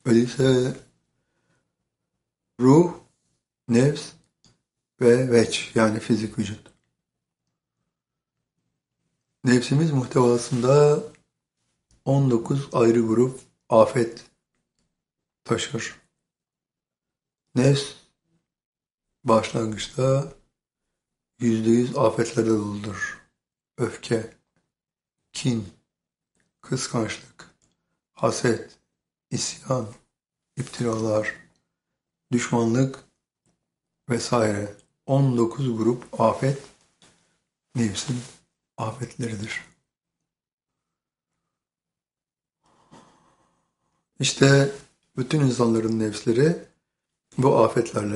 Öyleyse ruh, nefs ve veç yani fizik vücut. Nefsimiz muhtevasında 19 ayrı grup afet taşır. Nefs başlangıçta %100 afetlerle doludur. Öfke, kin, kıskançlık, haset, isyan, iftiralar, düşmanlık vesaire. 19 grup afet nefsin afetleridir. İşte bütün insanların nefsleri bu afetlerle